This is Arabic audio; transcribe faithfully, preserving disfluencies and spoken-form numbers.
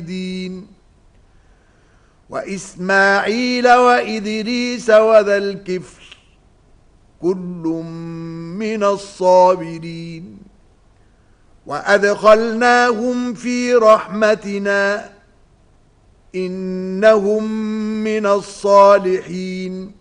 الدين وإسماعيل وإدريس وذا الكفل كل من الصابرين وأدخلناهم في رحمتنا إنهم من الصالحين